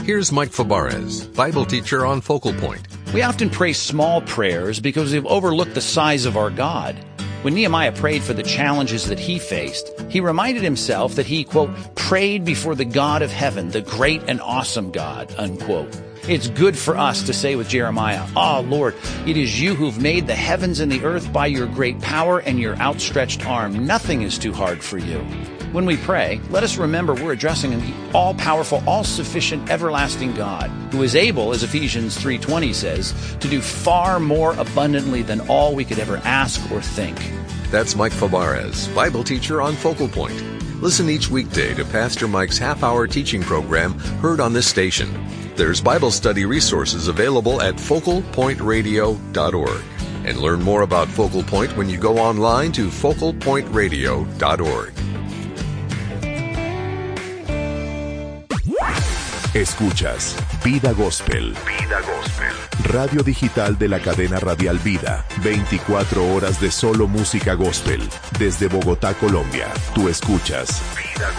Here's Mike Fabarez, Bible teacher on Focal Point. We often pray small prayers because we've overlooked the size of our God. When Nehemiah prayed for the challenges that he faced, he reminded himself that he, quote, prayed before the God of heaven, the great and awesome God, unquote. It's good for us to say with Jeremiah, "Ah, Lord, it is you who've made the heavens and the earth by your great power and your outstretched arm. Nothing is too hard for you." When we pray, let us remember we're addressing an all-powerful, all-sufficient, everlasting God who is able, as Ephesians 3:20 says, to do far more abundantly than all we could ever ask or think. That's Mike Fabarez, Bible teacher on Focal Point. Listen each weekday to Pastor Mike's half-hour teaching program heard on this station. There's Bible study resources available at focalpointradio.org. And learn more about Focal Point when you go online to focalpointradio.org. Escuchas Vida Gospel. Vida Gospel. Radio digital de la cadena radial Vida. 24 horas de solo música gospel. Desde Bogotá, Colombia. Tú escuchas Vida